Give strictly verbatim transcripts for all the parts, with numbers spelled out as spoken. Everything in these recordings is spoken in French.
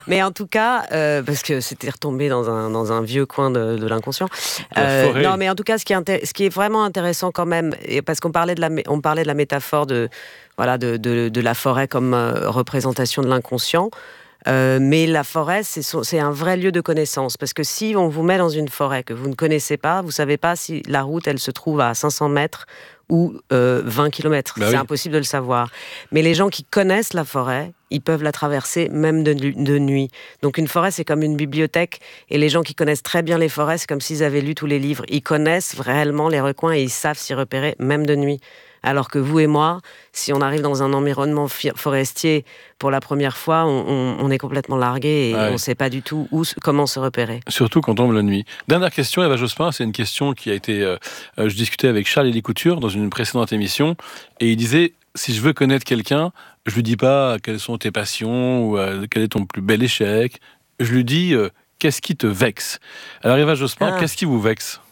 Mais en tout cas, euh, parce que c'était retombé dans un, dans un vieux coin de, de l'inconscient. Euh, non, mais en tout cas, ce qui est, inté- ce qui est vraiment intéressant quand même, et parce qu'on parlait de la, mé- on parlait de la métaphore de, voilà, de, de, de la forêt comme euh, représentation de l'inconscient. Euh, mais la forêt, c'est, son- c'est un vrai lieu de connaissance. Parce que si on vous met dans une forêt que vous ne connaissez pas, vous ne savez pas si la route, elle se trouve à cinq cents mètres ou euh, vingt kilomètres. Bah c'est oui. impossible de le savoir. Mais les gens qui connaissent la forêt, ils peuvent la traverser même de, nu- de nuit. Donc une forêt, c'est comme une bibliothèque. Et les gens qui connaissent très bien les forêts, c'est comme s'ils avaient lu tous les livres. Ils connaissent réellement les recoins et ils savent s'y repérer même de nuit. Alors que vous et moi, si on arrive dans un environnement fi- forestier pour la première fois, on, on- on est complètement largué et Ouais. on ne sait pas du tout où, se- comment se repérer. Surtout quand tombe la nuit. Dernière question, Eva Jospin, c'est une question qui a été... Euh, euh, je discutais avec Charles-Élie Couture dans une précédente émission, et il disait, si je veux connaître quelqu'un, je lui dis pas quelles sont tes passions, ou euh, quel est ton plus bel échec, je lui dis, euh, qu'est-ce qui te vexe? Alors Eva Jospin, Ah. qu'est-ce qui vous vexe?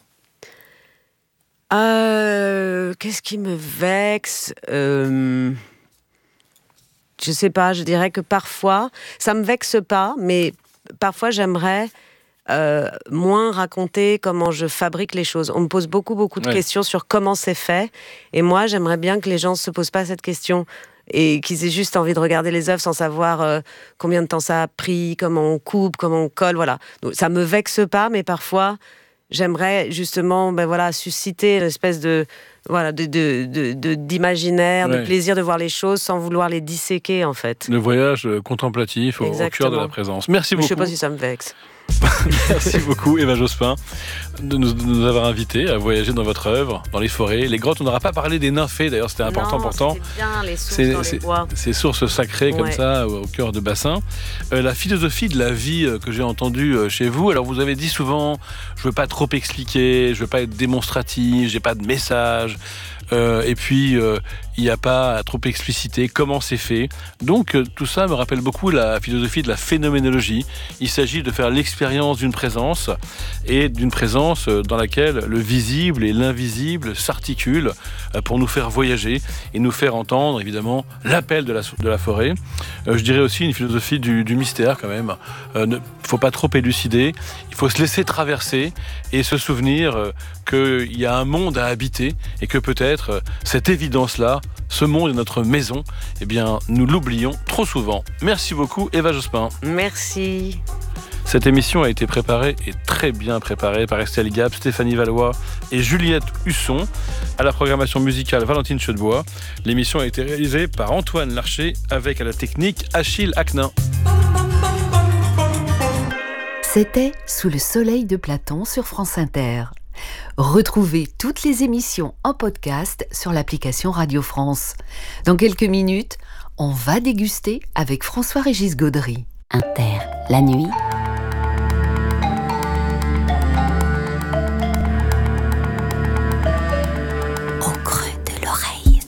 Euh, qu'est-ce qui me vexe euh, Je sais pas, je dirais que parfois, ça me vexe pas, mais parfois j'aimerais euh, moins raconter comment je fabrique les choses. On me pose beaucoup, beaucoup de Ouais. questions sur comment c'est fait, et moi j'aimerais bien que les gens se posent pas cette question et qu'ils aient juste envie de regarder les œuvres sans savoir euh, combien de temps ça a pris, comment on coupe, comment on colle, voilà. Donc, ça me vexe pas, mais parfois j'aimerais justement, ben voilà, susciter une espèce de, voilà, de, de, de, de- d'imaginaire, Ouais. de plaisir de voir les choses sans vouloir les disséquer en fait. Le voyage euh, contemplatif au, au cœur de Exactement. la présence. Merci Mais je sais beaucoup. pas si ça me vexe. Merci beaucoup, Eva Jospin, de nous, de nous avoir invités à voyager dans votre œuvre, dans les forêts, les grottes. On n'aura pas parlé des nymphées, d'ailleurs, c'était important, Non, pourtant. c'était bien les sources C'est- dans c'est- les bois. Ces sources sacrées comme Ouais. ça au, au cœur de bassin. Euh, la philosophie de la vie euh, que j'ai entendue euh, chez vous. Alors vous avez dit souvent, je veux pas trop expliquer, je veux pas être démonstratif, j'ai pas de message. Euh, et puis euh, il n'y a pas à trop expliciter comment c'est fait. Donc euh, tout ça me rappelle beaucoup la philosophie de la phénoménologie. Il s'agit de faire l'expérience d'une présence et d'une présence euh, dans laquelle le visible et l'invisible s'articulent euh, pour nous faire voyager et nous faire entendre évidemment l'appel de la, de la forêt. Euh, je dirais aussi une philosophie du, du mystère quand même. Il euh, ne faut pas trop élucider, il faut se laisser traverser et se souvenir euh, qu'il y a un monde à habiter et que peut-être euh, cette évidence-là, ce monde est notre maison, eh bien nous l'oublions trop souvent. Merci beaucoup Eva Jospin. Merci. Cette émission a été préparée et très bien préparée par Estelle Gap, Stéphanie Valois et Juliette Husson. À la programmation musicale, Valentine Chedebois. L'émission a été réalisée par Antoine Larcher avec à la technique Achille Aknin. C'était Sous le soleil de Platon sur France Inter. Retrouvez toutes les émissions en podcast sur l'application Radio France. Dans quelques minutes, on va déguster avec François-Régis Gaudry. Inter, la nuit,